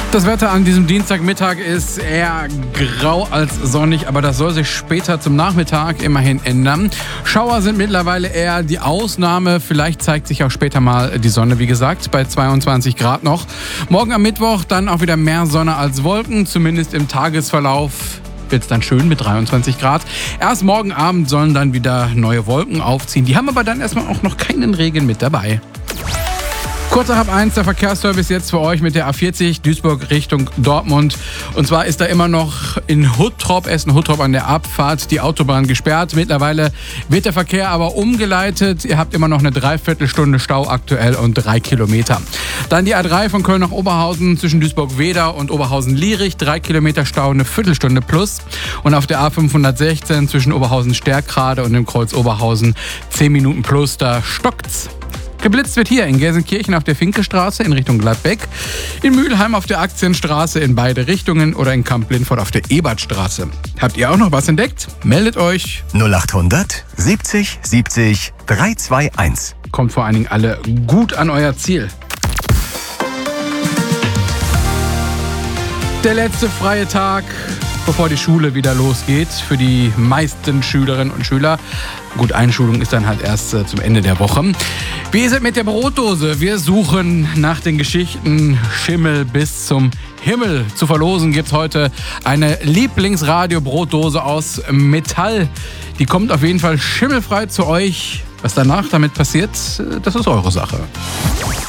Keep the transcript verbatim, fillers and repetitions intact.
Das Wetter an diesem Dienstagmittag ist eher grau als sonnig, aber das soll sich später zum Nachmittag immerhin ändern. Schauer sind mittlerweile eher die Ausnahme. Vielleicht zeigt sich auch später mal die Sonne, wie gesagt, bei zweiundzwanzig Grad noch. Morgen am Mittwoch dann auch wieder mehr Sonne als Wolken, zumindest im Tagesverlauf. Wird es dann schön mit dreiundzwanzig Grad. Erst morgen Abend sollen dann wieder neue Wolken aufziehen. Die haben aber dann erstmal auch noch keinen Regen mit dabei. Kurz nach halb eins, der Verkehrsservice jetzt für euch mit der A vierzig Duisburg Richtung Dortmund. Und zwar ist da immer noch in Huttrop, Essen-Huttrop an der Abfahrt die Autobahn gesperrt. Mittlerweile wird der Verkehr aber umgeleitet. Ihr habt immer noch eine Dreiviertelstunde Stau aktuell und drei Kilometer. Dann die A drei von Köln nach Oberhausen zwischen Duisburg-Weder und Oberhausen-Lierich. Drei Kilometer Stau, eine Viertelstunde plus. Und auf der A fünfhundertsechzehn zwischen Oberhausen-Stärkrade und dem Kreuz Oberhausen zehn Minuten plus, da stockt's. Geblitzt wird hier in Gelsenkirchen auf der Finkestraße in Richtung Gladbeck, in Mülheim auf der Aktienstraße in beide Richtungen oder in Kamp-Lindfort auf der Ebertstraße. Habt ihr auch noch was entdeckt? Meldet euch. null achthundert siebzig siebzig dreihunderteinundzwanzig. Kommt vor allen Dingen alle gut an euer Ziel. Der letzte freie Tag, bevor die Schule wieder losgeht, für die meisten Schülerinnen und Schüler. Gut, Einschulung ist dann halt erst äh, zum Ende der Woche. Wie ist es mit der Brotdose? Wir suchen nach den Geschichten Schimmel bis zum Himmel. Zu verlosen gibt's heute eine Lieblingsradio-Brotdose aus Metall. Die kommt auf jeden Fall schimmelfrei zu euch. Was danach damit passiert, das ist eure Sache.